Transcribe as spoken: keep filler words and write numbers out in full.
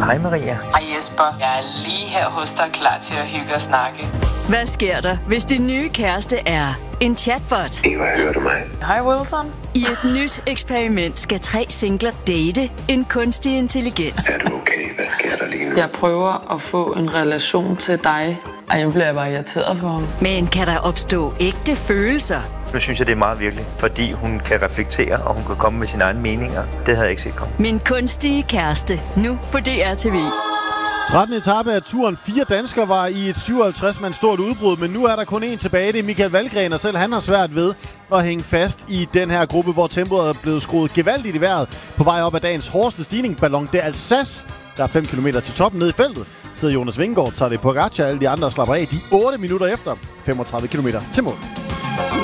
Hej Maria. Hej Jesper. Jeg er lige her hos dig, klar til at hygge og snakke. Hvad sker der, hvis din nye kæreste er en chatbot? Eva, hører du mig? Hej Wilson. I et nyt eksperiment skal tre singler date en kunstig intelligens. Er du okay? Hvad sker der lige nu? Jeg prøver at få en relation til dig. Ej, nu bliver jeg bare irriteret på ham. Men kan der opstå ægte følelser? Nu synes jeg, det er meget virkelig, fordi hun kan reflektere, og hun kan komme med sine egne meninger. Det havde jeg ikke set komme. Min kunstige kæreste, nu på D R T V. trettende etape af turen. Fire danskere var i et syvoghalvtreds mand stort udbrud, men nu er der kun én tilbage. Det er Michael Valgren, og selv han har svært ved at hænge fast i den her gruppe, hvor tempoet er blevet skruet gevaldigt i vejret på vej op ad dagens hårdeste stigning. Ballon d'Alsace, der er fem kilometer til toppen nede i feltet. Sidder Jonas Vingegaard, tager det på Pogacar, alle de andre slapper af. De otte minutter efter femogtredive kilometer til mål.